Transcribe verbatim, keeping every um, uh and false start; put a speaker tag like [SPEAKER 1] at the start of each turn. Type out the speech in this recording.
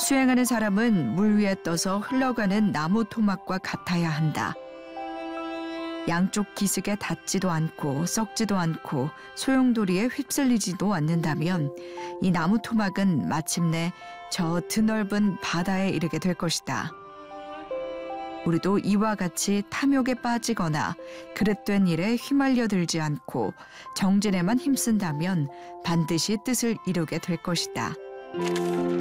[SPEAKER 1] 수행하는 사람은 물 위에 떠서 흘러가는 나무 토막과 같아야 한다. 양쪽 기슭에 닿지도 않고 썩지도 않고 소용돌이에 휩쓸리지도 않는다면 이 나무 토막은 마침내 저 드넓은 바다에 이르게 될 것이다. 우리도 이와 같이 탐욕에 빠지거나 그릇된 일에 휘말려 들지 않고 정진에만 힘쓴다면 반드시 뜻을 이루게 될 것이다.